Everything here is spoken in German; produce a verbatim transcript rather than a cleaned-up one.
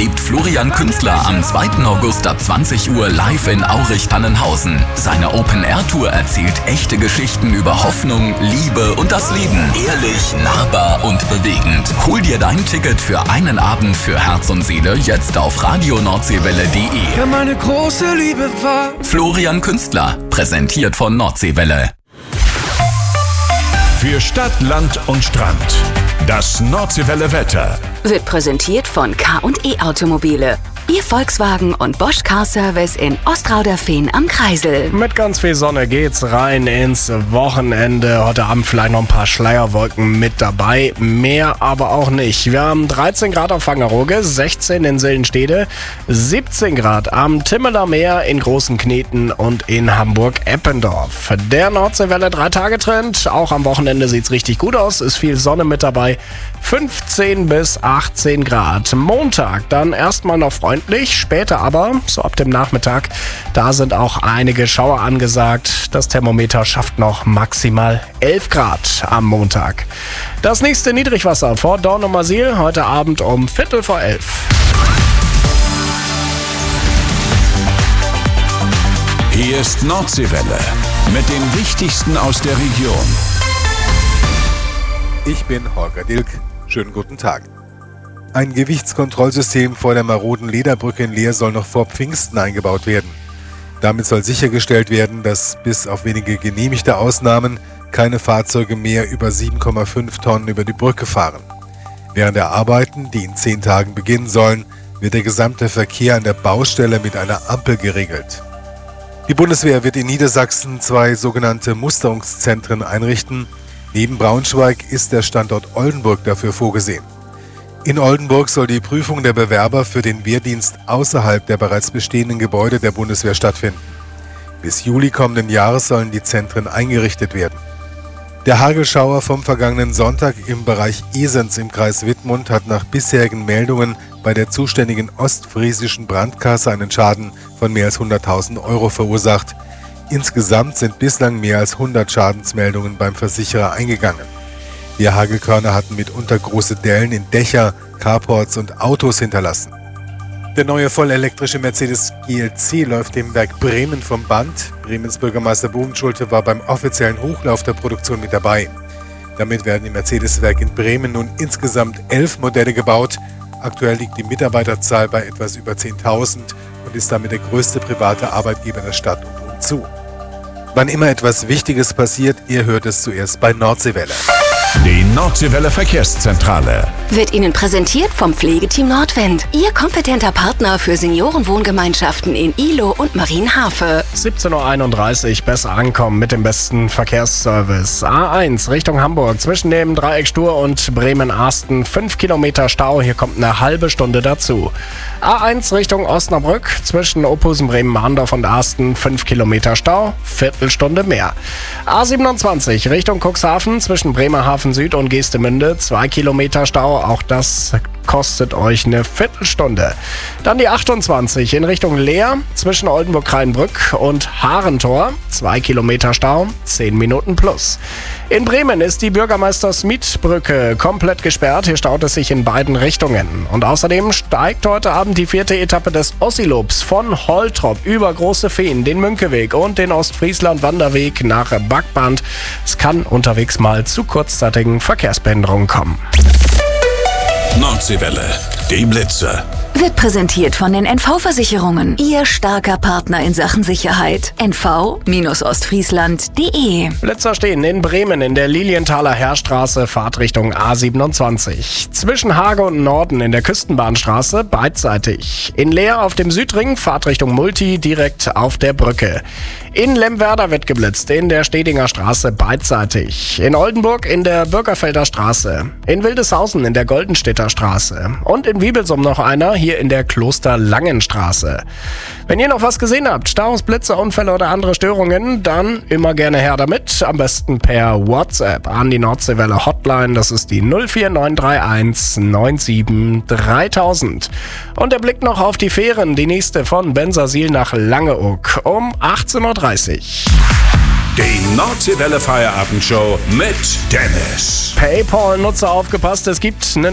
erlebt Florian Künstler am zweiten August ab zwanzig Uhr live in Aurich-Tannenhausen. Seine Open-Air-Tour erzählt echte Geschichten über Hoffnung, Liebe und das Leben. Ehrlich, nahbar und bewegend. Hol dir dein Ticket für einen Abend für Herz und Seele jetzt auf radio nordseewelle punkt de. Ja, meine große Liebe war Florian Künstler, präsentiert von Nordseewelle. Für Stadt, Land und Strand. Das Nordseewelle Wetter wird präsentiert von K und E Automobile. Ihr Volkswagen und Bosch Car Service in Ostrauderfehn am Kreisel. Mit ganz viel Sonne geht's rein ins Wochenende. Heute Abend vielleicht noch ein paar Schleierwolken mit dabei. Mehr aber auch nicht. Wir haben dreizehn Grad auf Wangerooge, sechzehn in Sillenstede, siebzehn Grad am Timmeler Meer, in Großen Kneten und in Hamburg-Eppendorf. Der Nordseewelle drei-Tage-Trend. Auch am Wochenende sieht's richtig gut aus. Ist viel Sonne mit dabei. fünfzehn bis achtzehn Grad. Montag dann erstmal noch freundlich. Später aber, so ab dem Nachmittag, da sind auch einige Schauer angesagt. Das Thermometer schafft noch maximal elf Grad am Montag. Das nächste Niedrigwasser vor Dornumersiel heute Abend um Viertel vor elf. Hier ist Nordseewelle mit dem Wichtigsten aus der Region. Ich bin Holger Dilk. Schönen guten Tag. Ein Gewichtskontrollsystem vor der maroden Lederbrücke in Leer soll noch vor Pfingsten eingebaut werden. Damit soll sichergestellt werden, dass bis auf wenige genehmigte Ausnahmen keine Fahrzeuge mehr über sieben Komma fünf Tonnen über die Brücke fahren. Während der Arbeiten, die in zehn Tagen beginnen sollen, wird der gesamte Verkehr an der Baustelle mit einer Ampel geregelt. Die Bundeswehr wird in Niedersachsen zwei sogenannte Musterungszentren einrichten. Neben Braunschweig ist der Standort Oldenburg dafür vorgesehen. In Oldenburg soll die Prüfung der Bewerber für den Wehrdienst außerhalb der bereits bestehenden Gebäude der Bundeswehr stattfinden. Bis Juli kommenden Jahres sollen die Zentren eingerichtet werden. Der Hagelschauer vom vergangenen Sonntag im Bereich Esens im Kreis Wittmund hat nach bisherigen Meldungen bei der zuständigen ostfriesischen Brandkasse einen Schaden von mehr als hunderttausend Euro verursacht. Insgesamt sind bislang mehr als hundert Schadensmeldungen beim Versicherer eingegangen. Die Hagelkörner hatten mitunter große Dellen in Dächer, Carports und Autos hinterlassen. Der neue vollelektrische Mercedes G L C läuft dem Werk Bremen vom Band. Bremens Bürgermeister Bovenschulte war beim offiziellen Hochlauf der Produktion mit dabei. Damit werden im Mercedes-Werk in Bremen nun insgesamt elf Modelle gebaut. Aktuell liegt die Mitarbeiterzahl bei etwas über zehntausend und ist damit der größte private Arbeitgeber der Stadt und umzu. Wann immer etwas Wichtiges passiert, ihr hört es zuerst bei Nordseewelle. Die Nordseewelle Verkehrszentrale wird Ihnen präsentiert vom Pflegeteam Nordwind. Ihr kompetenter Partner für Seniorenwohngemeinschaften in Ihlow und Marienhafe. siebzehn Uhr einunddreißig, besser ankommen mit dem besten Verkehrsservice. A eins Richtung Hamburg, zwischen dem Dreieck Stur und Bremen-Arsten, fünf Kilometer Stau, hier kommt eine halbe Stunde dazu. A eins Richtung Osnabrück, zwischen Ophusen, Bremen-Mahndorf und Arsten, fünf Kilometer Stau, Viertelstunde mehr. A siebenundzwanzig Richtung Cuxhaven, zwischen Bremerhaven Süd und Geestemünde, zwei Kilometer Stau, auch das kostet euch eine Viertelstunde. Dann die achtundzwanzig in Richtung Leer, zwischen Oldenburg-Kreinbrück und Harentor, zwei Kilometer Stau, zehn Minuten plus. In Bremen ist die Bürgermeister-Smith-Brücke komplett gesperrt, hier staut es sich in beiden Richtungen. Und außerdem steigt heute Abend die vierte Etappe des Ossilobs von Holtrop über Große Feen, den Münkeweg und den Ostfriesland-Wanderweg nach Backband. Es kann unterwegs mal zu kurzzeitigen Verkehrsbehinderungen kommen. Nordseewelle, die Blitze. Wird präsentiert von den N V-Versicherungen. Ihr starker Partner in Sachen Sicherheit. N V Ostfriesland punkt de. Blitzer stehen in Bremen in der Lilienthaler Heerstraße, Fahrtrichtung A siebenundzwanzig. Zwischen Hage und Norden in der Küstenbahnstraße, beidseitig. In Leer auf dem Südring, Fahrtrichtung Multi, direkt auf der Brücke. In Lemwerder wird geblitzt, in der Stedinger Straße, beidseitig. In Oldenburg in der Bürgerfelder Straße. In Wildeshausen in der Goldenstädter Straße. Und in Wiebelsum noch einer, hier in der Klosterlangenstraße. Wenn ihr noch was gesehen habt, Staus, Blitze, Unfälle oder andere Störungen, dann immer gerne her damit. Am besten per WhatsApp an die Nordseewelle Hotline. Das ist die null vier neun drei eins neun sieben dreitausend. Und der Blick noch auf die Fähren. Die nächste von Bensersiel nach Langeoog um achtzehn Uhr dreißig. Die Nordseewelle Feierabendshow mit Dennis. PayPal-Nutzer aufgepasst, es gibt eine